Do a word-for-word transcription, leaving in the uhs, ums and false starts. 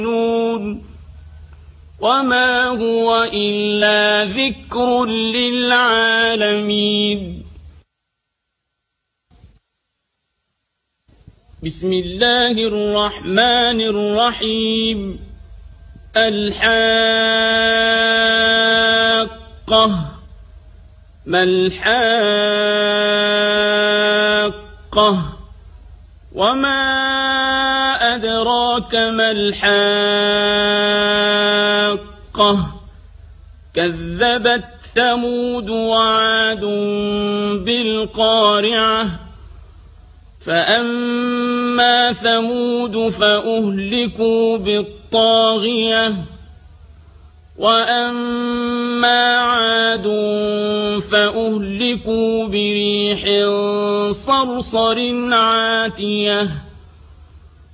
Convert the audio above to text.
وما هو إلا ذكر للعالمين. بسم الله الرحمن الرحيم. الحاقة. ما الحاقة؟ وما أدراك ما الحاقة؟ كذبت ثمود وعاد بالقارعة. فأما ثمود فأهلكوا بالطاغية، وأما عاد فأهلكوا بريح صرصر عاتية.